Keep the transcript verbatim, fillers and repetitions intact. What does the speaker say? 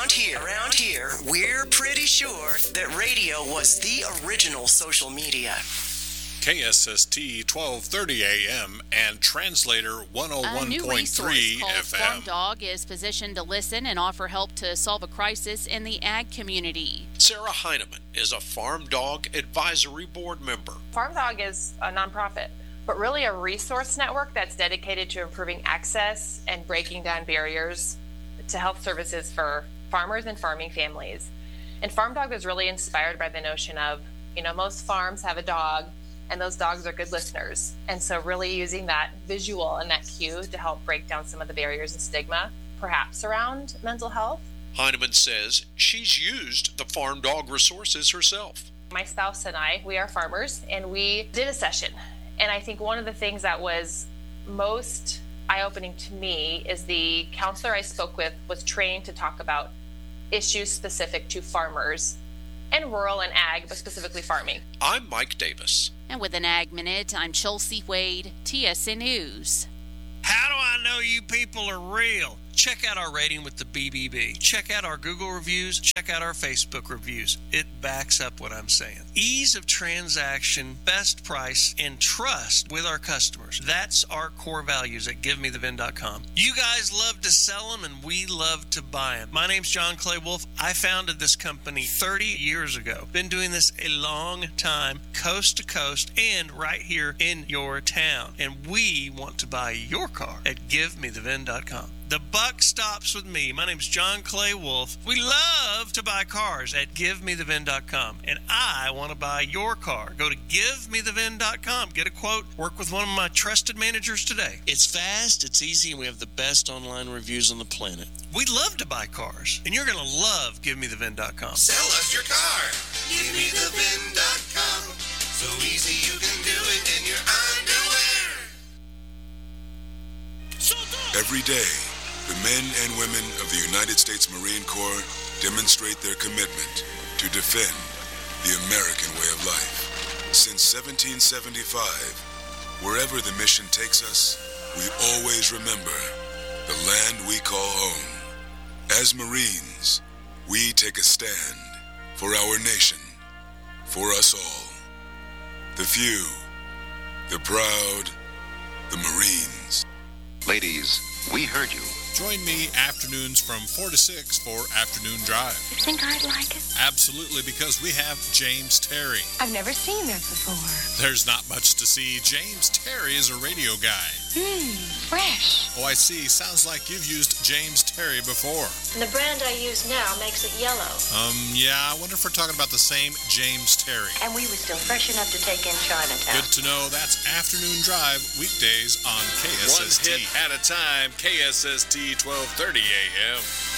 Around here, around here, we're pretty sure that radio was the original social media. K S S T twelve thirty A M and Translator one oh one point three F M. A new resource called Farm Dog is positioned to listen and offer help to solve a crisis in the ag community. Sarah Heineman is a Farm Dog Advisory Board member. Farm Dog is a nonprofit, but really a resource network that's dedicated to improving access and breaking down barriers to health services for farmers and farming families. And Farm Dog was really inspired by the notion of, you know, most farms have a dog, and those dogs are good listeners. And so really using that visual and that cue to help break down some of the barriers and stigma, perhaps around mental health. Heineman says she's used the Farm Dog resources herself. My spouse and I, we are farmers, and we did a session. And I think one of the things that was most eye-opening to me is the counselor I spoke with was trained to talk about issues specific to farmers and rural and ag, but specifically farming. I'm Mike Davis. And with an Ag Minute, I'm Chelsea Wade, T S N News. How do I know you people are real? Check out our rating with the B B B. Check out our Google reviews. Check out our Facebook reviews. It backs up what I'm saying. Ease of transaction, best price, and trust with our customers. That's our core values at give me the vin dot com. You guys love to sell them, and we love to buy them. My name's John Clay Wolf. I founded this company thirty years ago. Been doing this a long time, coast to coast, and right here in your town. And we want to buy your car at give me the vin dot com. The buck stops with me. My name's John Clay Wolf. We love to buy cars at give me the vin dot com, and I want to buy your car. Go to give me the vin dot com. Get a quote. Work with one of my trusted managers today. It's fast, it's easy, and we have the best online reviews on the planet. We love to buy cars, and you're going to love give me the vin dot com. Sell us your car. give me the vin dot com. So easy you can do it in your underwear. Every day, the men and women of the United States Marine Corps demonstrate their commitment to defend the American way of life. Since seventeen seventy-five, wherever the mission takes us, we always remember the land we call home. As Marines, we take a stand for our nation, for us all. The few, the proud, the Marines. Ladies, we heard you. Join me afternoons from four to six for Afternoon Drive. You think I'd like it? Absolutely, because we have James Terry. I've never seen that before. There's not much to see. James Terry is a radio guy. Hmm, fresh. Oh, I see. Sounds like you've used James Terry before. And the brand I use now makes it yellow. Um, yeah, I wonder if we're talking about the same James Terry. And we were still fresh enough to take in Chinatown. Good to know. That's Afternoon Drive, weekdays on K S S T. One hit at a time, K S S T twelve thirty A M.